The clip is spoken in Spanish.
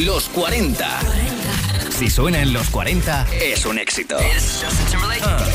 Los 40. Si suena en los 40, es un éxito.